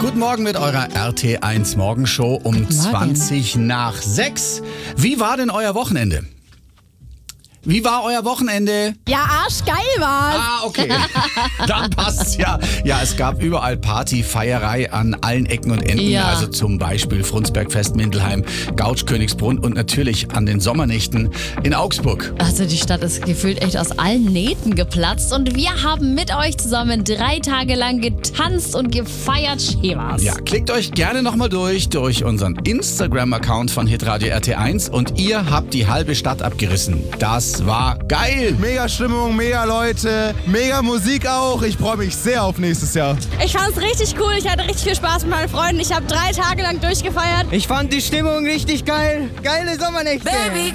Guten Morgen mit eurer RT1 Morgenshow um 20 nach 6. Wie war denn euer Wochenende? Wie war euer Wochenende? Ja, arschgeil war's. Ah, okay. Dann passt's ja. Ja, es gab überall Party, Feierei an allen Ecken und Enden. Ja. Also zum Beispiel Frundsbergfest, Mindelheim, Gautsch, Königsbrunn und natürlich an den Sommernächten in Augsburg. Also die Stadt ist gefühlt echt aus allen Nähten geplatzt und wir haben mit euch zusammen 3 Tage lang getanzt und gefeiert. Schämers. Ja, klickt euch gerne nochmal durch unseren Instagram-Account von Hitradio RT1 und ihr habt die halbe Stadt abgerissen. Das war geil. Mega Stimmung, mega Leute, mega Musik auch. Ich freue mich sehr auf nächstes Jahr. Ich fand's richtig cool. Ich hatte richtig viel Spaß mit meinen Freunden. Ich habe 3 Tage lang durchgefeiert. Ich fand die Stimmung richtig geil. Geile Sommernächte. Baby,